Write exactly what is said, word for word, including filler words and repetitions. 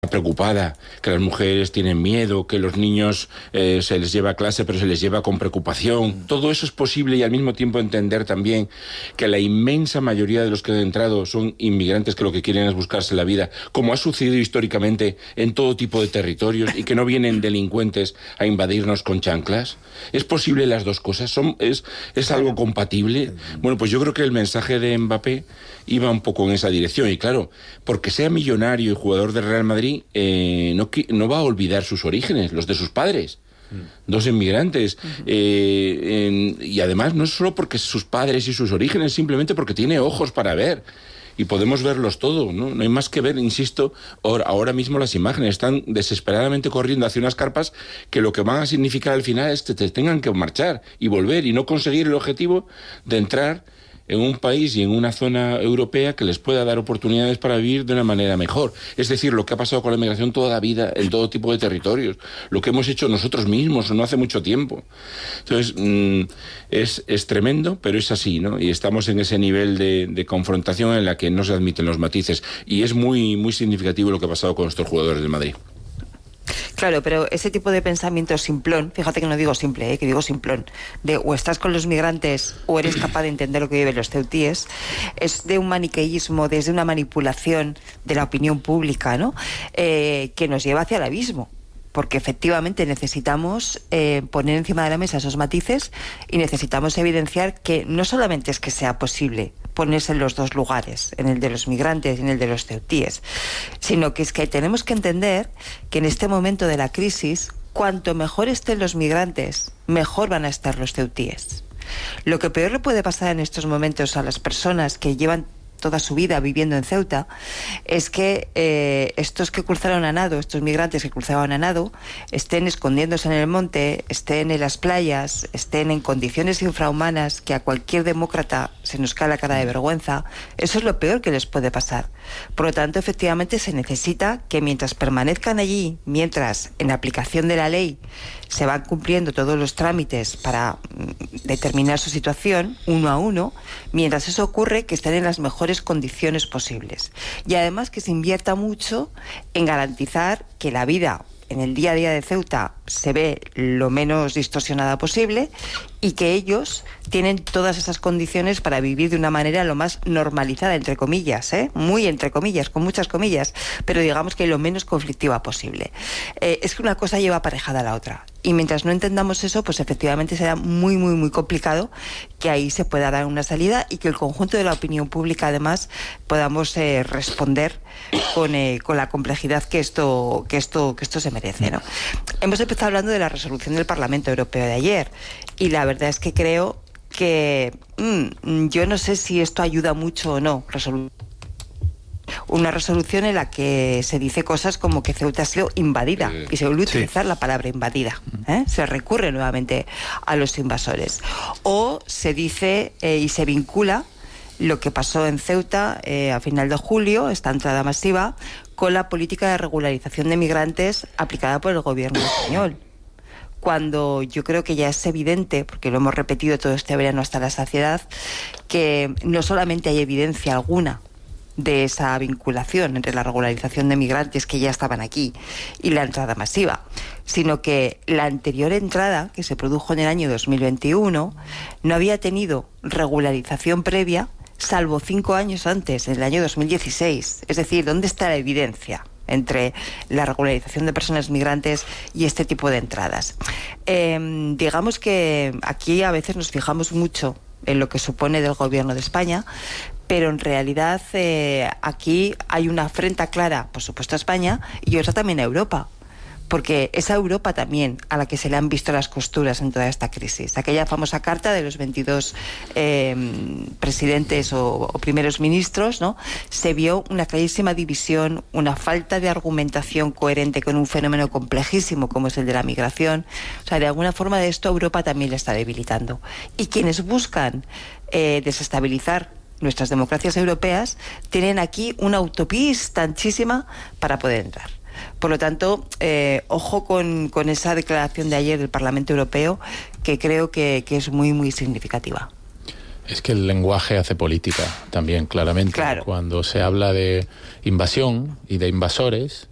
preocupada, que las mujeres tienen miedo, que los niños eh, se les lleva a clase pero se les lleva con preocupación. Todo eso es posible y al mismo tiempo entender también que la inmensa mayoría de los que han entrado son inmigrantes que lo que quieren es buscarse la vida, como ha sucedido históricamente en todo tipo de territorios, y que no vienen delincuentes a invadirnos con chanclas. ¿Es posible las dos cosas? ¿Son, es, ¿Es algo compatible? Bueno, pues yo creo que el mensaje de Mbappé iba un poco en esa dirección, y claro, porque sea millonario y jugador del Real Madrid, Eh, no, no va a olvidar sus orígenes, los de sus padres, mm. dos inmigrantes, uh-huh. eh, en, y además no es solo porque sus padres y sus orígenes, simplemente porque tiene ojos para ver. Y podemos verlos todos, ¿no? No hay más que ver, insisto, ahora, ahora mismo las imágenes están desesperadamente corriendo hacia unas carpas que lo que van a significar al final es que te tengan que marchar y volver y no conseguir el objetivo de entrar en un país y en una zona europea que les pueda dar oportunidades para vivir de una manera mejor. Es decir, lo que ha pasado con la inmigración toda la vida en todo tipo de territorios, lo que hemos hecho nosotros mismos no hace mucho tiempo. Entonces, mmm, es, es tremendo, pero es así, ¿no? Y estamos en ese nivel de, de confrontación en la que no se admiten los matices. Y es muy, muy significativo lo que ha pasado con estos jugadores del Madrid. Claro, pero ese tipo de pensamiento simplón, fíjate que no digo simple, ¿eh? que digo simplón, de o estás con los migrantes o eres capaz de entender lo que viven los ceutíes, es de un maniqueísmo, desde una manipulación de la opinión pública, ¿no? Eh, que nos lleva hacia el abismo. Porque efectivamente necesitamos eh, poner encima de la mesa esos matices y necesitamos evidenciar que no solamente es que sea posible ponerse en los dos lugares, en el de los migrantes y en el de los ceutíes, sino que es que tenemos que entender que en este momento de la crisis, cuanto mejor estén los migrantes, mejor van a estar los ceutíes. Lo que peor le puede pasar en estos momentos a las personas que llevan toda su vida viviendo en Ceuta, es que eh, estos que cruzaron a nado, estos migrantes que cruzaban a nado, estén escondiéndose en el monte, estén en las playas, estén en condiciones infrahumanas que a cualquier demócrata se nos cae la cara de vergüenza. Eso es lo peor que les puede pasar. Por lo tanto, efectivamente, se necesita que mientras permanezcan allí, mientras en aplicación de la ley se van cumpliendo todos los trámites para mm, determinar su situación, uno a uno, mientras eso ocurre, que estén en las mejores condiciones posibles. Y además que se invierta mucho en garantizar que la vida en el día a día de Ceuta se ve lo menos distorsionada posible y que ellos tienen todas esas condiciones para vivir de una manera lo más normalizada, entre comillas, ¿eh? Muy entre comillas, con muchas comillas, pero digamos que lo menos conflictiva posible. Eh, es que una cosa lleva aparejada a la otra. Y mientras no entendamos eso, pues efectivamente será muy, muy, muy complicado que ahí se pueda dar una salida y que el conjunto de la opinión pública, además, podamos eh, responder con, eh, con la complejidad que esto, que esto, que esto se merece, ¿no? Hemos empezado hablando de la resolución del Parlamento Europeo de ayer y la verdad es que creo que mmm, yo no sé si esto ayuda mucho o no. Resolu- una resolución en la que se dice cosas como que Ceuta ha sido invadida, y se vuelve a utilizar sí. la palabra invadida, ¿eh? Se recurre nuevamente a los invasores, o se dice eh, y se vincula lo que pasó en Ceuta eh, a final de julio, esta entrada masiva, con la política de regularización de migrantes aplicada por el gobierno español. Cuando yo creo que ya es evidente, porque lo hemos repetido todo este verano hasta la saciedad, que no solamente hay evidencia alguna de esa vinculación entre la regularización de migrantes que ya estaban aquí y la entrada masiva, sino que la anterior entrada, que se produjo en el año dos mil veintiuno, no había tenido regularización previa, salvo cinco años antes, en el año dos mil dieciséis. Es decir, ¿dónde está la evidencia entre la regularización de personas migrantes y este tipo de entradas? Eh, digamos que aquí a veces nos fijamos mucho en lo que supone del gobierno de España, pero en realidad eh, aquí hay una afrenta clara, por supuesto, a España y otra también a Europa, porque es a Europa también a la que se le han visto las costuras en toda esta crisis. Aquella famosa carta de los veintidós eh, presidentes o, o primeros ministros, ¿no? Se vio una clarísima división, una falta de argumentación coherente con un fenómeno complejísimo como es el de la migración. O sea, de alguna forma de esto Europa también le está debilitando. Y quienes buscan eh, desestabilizar nuestras democracias europeas tienen aquí una autopista anchísima para poder entrar. Por lo tanto, eh, ojo con, con esa declaración de ayer del Parlamento Europeo, que creo que, que es muy, muy significativa. Es que el lenguaje hace política también, claramente. Claro. Cuando se habla de invasión y de invasores,